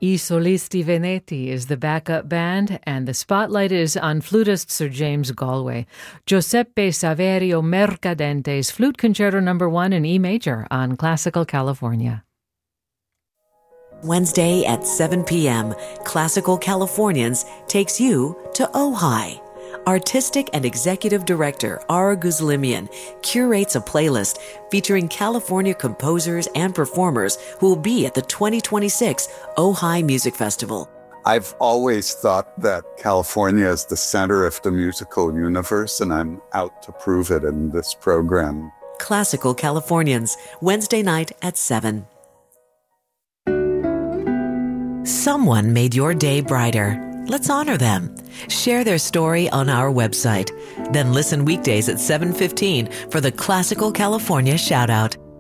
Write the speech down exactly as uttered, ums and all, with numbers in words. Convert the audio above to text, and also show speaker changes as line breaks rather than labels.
I Solisti Veneti is the backup band, and the spotlight is on flutist Sir James Galway. Giuseppe Saverio Mercadente's Flute Concerto Number One in E major on Classical California.
Wednesday at seven p.m., Classical Californians takes you to Ojai. Artistic and Executive Director Ara Guzlimian curates a playlist featuring California composers and performers who will be at the twenty twenty-six Ojai Music Festival.
I've always thought that California is the center of the musical universe, and I'm out to prove it in this program.
Classical Californians, Wednesday night at seven. Someone made your day brighter. Let's honor them. Share their story on our website. Then listen weekdays at seven fifteen for the Classical California Shoutout.